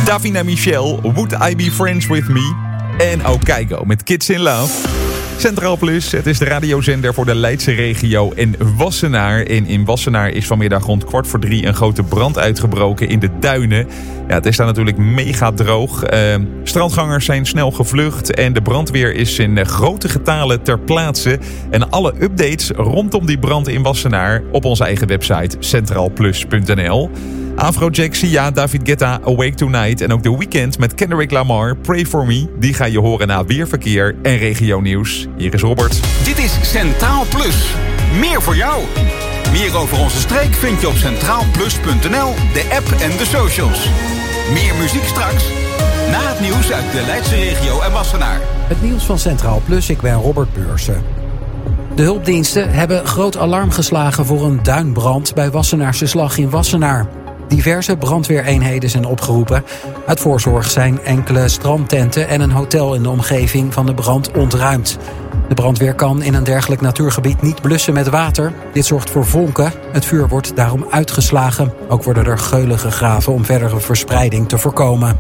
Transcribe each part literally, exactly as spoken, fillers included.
Davina Michelle, Would I Be Friends With Me? En ook Kygo met Kids in Love. Centraal Plus, het is de radiozender voor de Leidse regio en Wassenaar. En in Wassenaar is vanmiddag rond kwart voor drie een grote brand uitgebroken in de duinen. Ja, het is daar natuurlijk mega droog. Uh, strandgangers zijn snel gevlucht en de brandweer is in grote getalen ter plaatse. En alle updates rondom die brand in Wassenaar op onze eigen website centraal plus punt n l. Afrojack, Sia, David Guetta, Awake Tonight en ook The Weeknd met Kendrick Lamar, Pray For Me. Die ga je horen na weerverkeer en regionieuws. Hier is Robert. Dit is Centraal Plus. Meer voor jou. Meer over onze streek vind je op centraal plus punt n l, de app en de socials. Meer muziek straks. Na het nieuws uit de Leidse regio en Wassenaar. Het nieuws van Centraal Plus, ik ben Robert Beursen. De hulpdiensten hebben groot alarm geslagen voor een duinbrand bij Wassenaarse Slag in Wassenaar. Diverse brandweereenheden zijn opgeroepen. Uit voorzorg zijn enkele strandtenten en een hotel in de omgeving van de brand ontruimd. De brandweer kan in een dergelijk natuurgebied niet blussen met water. Dit zorgt voor vonken. Het vuur wordt daarom uitgeslagen. Ook worden er geulen gegraven om verdere verspreiding te voorkomen.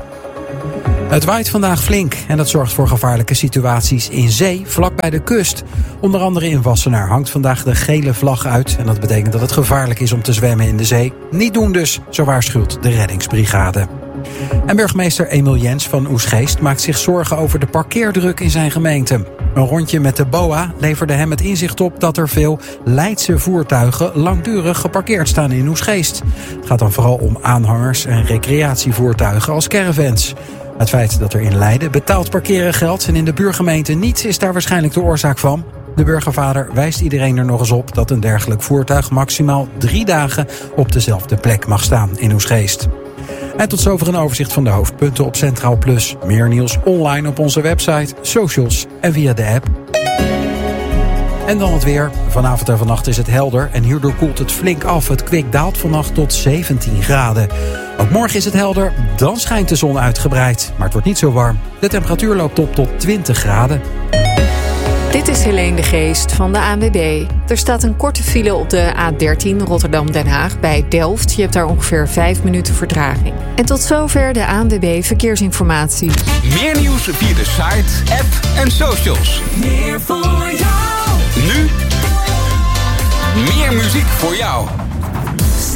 Het waait vandaag flink en dat zorgt voor gevaarlijke situaties in zee, vlak bij de kust. Onder andere in Wassenaar hangt vandaag de gele vlag uit. En dat betekent dat het gevaarlijk is om te zwemmen in de zee. Niet doen dus, zo waarschuwt de reddingsbrigade. En burgemeester Emiel Jens van Oesgeest maakt zich zorgen over de parkeerdruk in zijn gemeente. Een rondje met de B O A leverde hem het inzicht op dat er veel Leidse voertuigen langdurig geparkeerd staan in Oesgeest. Het gaat dan vooral om aanhangers en recreatievoertuigen als caravans. Het feit dat er in Leiden betaald parkeren geldt en in de buurgemeente niet, is daar waarschijnlijk de oorzaak van. De burgervader wijst iedereen er nog eens op dat een dergelijk voertuig maximaal drie dagen op dezelfde plek mag staan in Oesgeest. En tot zover een overzicht van de hoofdpunten op Centraal Plus. Meer nieuws online op onze website, socials en via de app. En dan het weer. Vanavond en vannacht is het helder en hierdoor koelt het flink af. Het kwik daalt vannacht tot zeventien graden. Ook morgen is het helder, dan schijnt de zon uitgebreid. Maar het wordt niet zo warm. De temperatuur loopt op tot twintig graden. Dit is Helene de Geest van de A N W B. Er staat een korte file op de A dertien Rotterdam-Den Haag bij Delft. Je hebt daar ongeveer vijf minuten vertraging. En tot zover de A N W B Verkeersinformatie. Meer nieuws via de site, app en socials. Meer voor jou. Nu meer muziek voor jou.